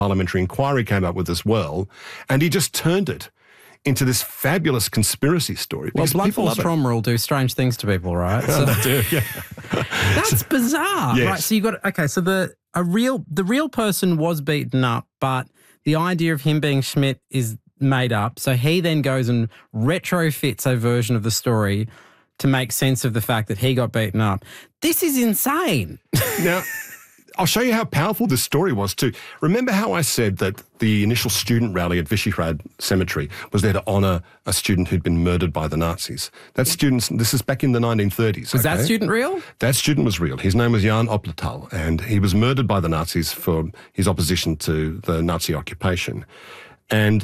parliamentary inquiry came up with as well, and he just turned it into this fabulous conspiracy story. Well, blunt force trauma will do strange things to people, right? So, they do, yeah. That's bizarre, yes. right? So you got so the real person was beaten up, but the idea of him being Schmidt is made up. So he then goes and retrofits a version of the story to make sense of the fact that he got beaten up. This is insane. Now, I'll show you how powerful this story was too. Remember how I said that the initial student rally at Vyšehrad Cemetery was there to honour a student who'd been murdered by the Nazis? That student, this is back in the 1930s. Was that student real? That student was real. His name was Jan Opletal, and he was murdered by the Nazis for his opposition to the Nazi occupation. And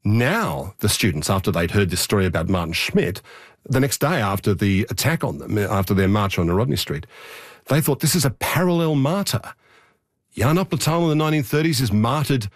now the students, after they'd heard this story about Martin Schmidt, the next day after the attack on them, after their march on Narodny Street, they thought this is a parallel martyr. Jan Opletal in the 1930s is martyred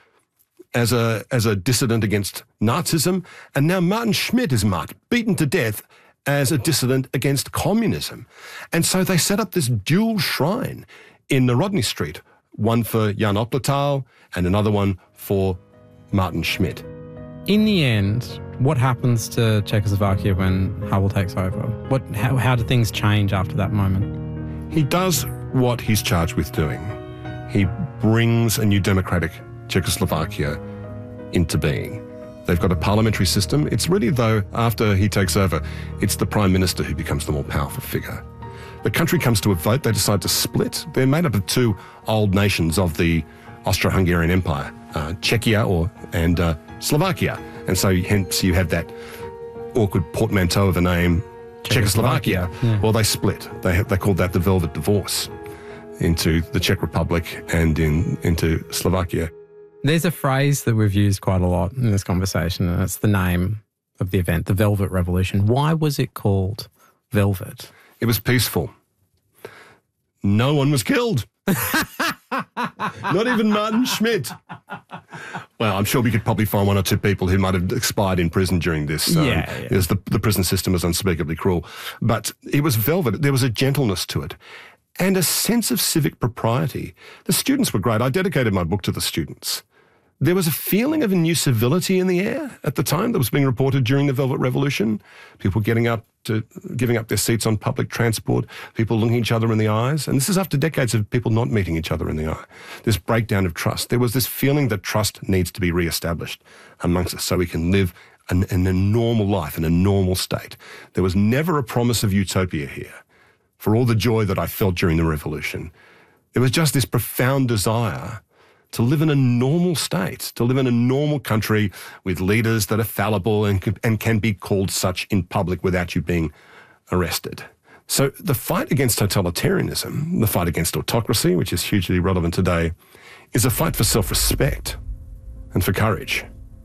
as a dissident against Nazism, and now Martin Schmidt is martyred, beaten to death as a dissident against communism. And so they set up this dual shrine in Narodny Street, one for Jan Opletal and another one for Martin Schmidt. In the end, what happens to Czechoslovakia when Havel takes over? How do things change after that moment? He does what he's charged with doing. He brings a new democratic Czechoslovakia into being. They've got a parliamentary system. It's really, though, after he takes over, it's the Prime Minister who becomes the more powerful figure. The country comes to a vote. They decide to split. They're made up of two old nations of the Austro-Hungarian Empire, Czechia and Slovakia. And so hence you have that awkward portmanteau of a name, Czechoslovakia. Yeah. Well, they split. They called that the Velvet Divorce into the Czech Republic and into Slovakia. There's a phrase that we've used quite a lot in this conversation, and it's the name of the event, the Velvet Revolution. Why was it called Velvet? It was peaceful. No one was killed. Not even Martin Schmidt. Well, I'm sure we could probably find one or two people who might have expired in prison during this. The prison system was unspeakably cruel. But it was velvet. There was a gentleness to it and a sense of civic propriety. The students were great. I dedicated my book to the students. There was a feeling of a new civility in the air at the time that was being reported during the Velvet Revolution. People giving up their seats on public transport, people looking each other in the eyes. And this is after decades of people not meeting each other in the eye. This breakdown of trust. There was this feeling that trust needs to be re-established amongst us so we can live in a normal life, in a normal state. There was never a promise of utopia here. For all the joy that I felt during the revolution, there was just this profound desire to live in a normal state, to live in a normal country with leaders that are fallible and can be called such in public without you being arrested. So the fight against totalitarianism, the fight against autocracy, which is hugely relevant today, is a fight for self-respect and for courage.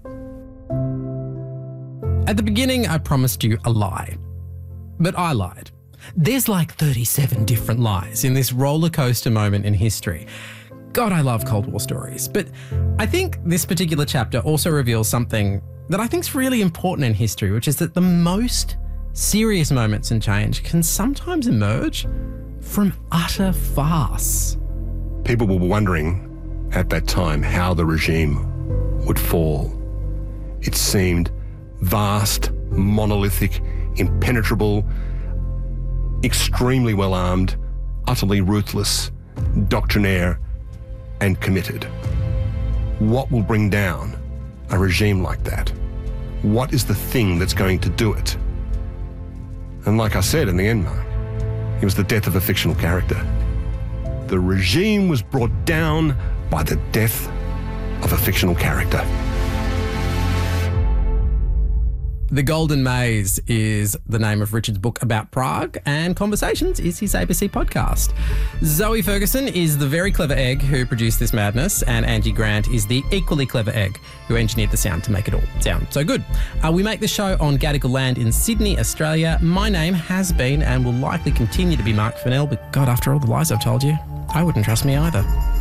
At the beginning, I promised you a lie, but I lied. There's like 37 different lies in this roller coaster moment in history. God, I love Cold War stories, but I think this particular chapter also reveals something that I think is really important in history, which is that the most serious moments in change can sometimes emerge from utter farce. People were wondering at that time how the regime would fall. It seemed vast, monolithic, impenetrable, extremely well-armed, utterly ruthless, doctrinaire, and committed. What will bring down a regime like that? What is the thing that's going to do it? And like I said in the end, Mark, it was the death of a fictional character. The regime was brought down by the death of a fictional character. The Golden Maze is the name of Richard's book about Prague, and Conversations is his ABC podcast. Zoe Ferguson is the very clever egg who produced this madness, and Angie Grant is the equally clever egg who engineered the sound to make it all sound so good. We make the show on Gadigal land in Sydney, Australia. My name has been and will likely continue to be Mark Fennell, but God, after all the lies I've told you, I wouldn't trust me either.